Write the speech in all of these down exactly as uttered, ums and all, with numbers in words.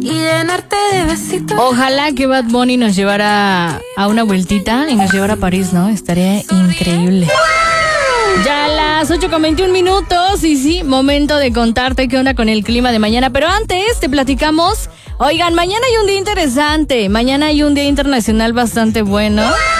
y llenarte de besitos. Ojalá que Bad Bunny nos llevara a una vueltita y nos llevara a París, ¿no? Estaría increíble. Ya a las ocho con veintiún minutos y sí, momento de contarte qué onda con el clima de mañana. Pero antes te platicamos, oigan, mañana hay un día interesante, mañana hay un día internacional bastante bueno.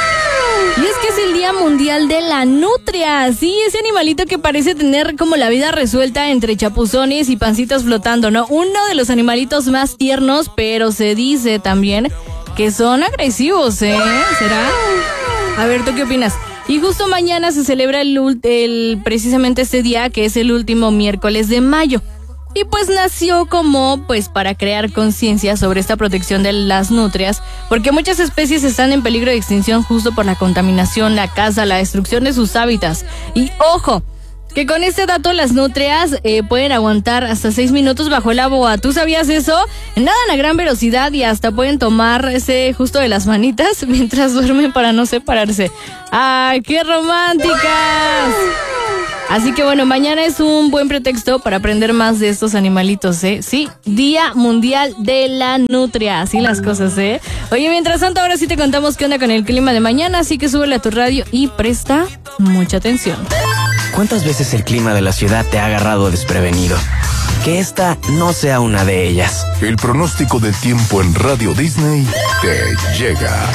Y es que es el Día Mundial de la Nutria, sí, ese animalito que parece tener como la vida resuelta entre chapuzones y pancitas flotando, ¿no? Uno de los animalitos más tiernos, pero se dice también que son agresivos, ¿eh? ¿Será? A ver, ¿tú qué opinas? Y justo mañana se celebra el, el precisamente este día, que es el último miércoles de mayo. Y pues nació como pues para crear conciencia sobre esta protección de las nutrias, porque muchas especies están en peligro de extinción justo por la contaminación, la caza, la destrucción de sus hábitats. Y ojo, que con este dato las nutrias eh, pueden aguantar hasta seis minutos bajo el agua. ¿Tú sabías eso? Nadan a gran velocidad y hasta pueden tomarse justo de las manitas mientras duermen para no separarse. ¡Ay, qué románticas! Así que bueno, mañana es un buen pretexto para aprender más de estos animalitos, ¿eh? Sí, Día Mundial de la Nutria, así las cosas, ¿eh? Oye, mientras tanto, ahora sí te contamos qué onda con el clima de mañana, así que súbele a tu radio y presta mucha atención. ¿Cuántas veces el clima de la ciudad te ha agarrado desprevenido? Que esta no sea una de ellas. El pronóstico del tiempo en Radio Disney te llega.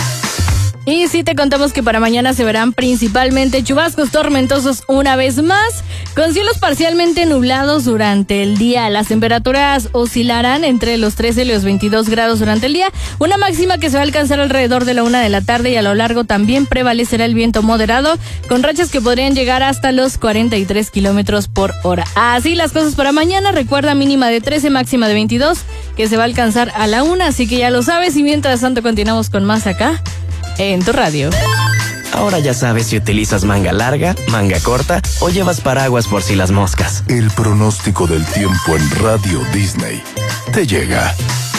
Y sí te contamos que para mañana se verán principalmente chubascos tormentosos una vez más, con cielos parcialmente nublados durante el día. Las temperaturas oscilarán entre los trece y los veintidós grados durante el día, una máxima que se va a alcanzar alrededor de la una de la tarde, y a lo largo también prevalecerá el viento moderado, con rachas que podrían llegar hasta los cuarenta y tres kilómetros por hora. Así las cosas para mañana, recuerda, mínima de trece, máxima de veintidós, que se va a alcanzar a la una, así que ya lo sabes. Y mientras tanto continuamos con más acá en tu radio. Ahora ya sabes si utilizas manga larga, manga corta o llevas paraguas por si las moscas. El pronóstico del tiempo en Radio Disney te llega.